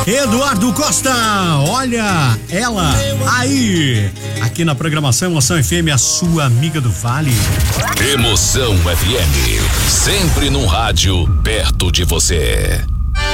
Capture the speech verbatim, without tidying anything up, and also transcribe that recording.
Eduardo Costa, olha ela aí, aqui na programação Emoção F M, a sua amiga do Vale. Emoção F M, sempre num rádio perto de você.